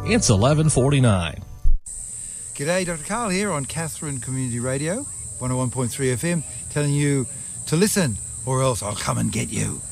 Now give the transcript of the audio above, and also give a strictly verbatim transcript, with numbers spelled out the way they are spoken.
It's eleven forty-nine. G'day, Doctor Carl here on Katherine Community Radio, one oh one point three F M, telling you to listen or else I'll come and get you.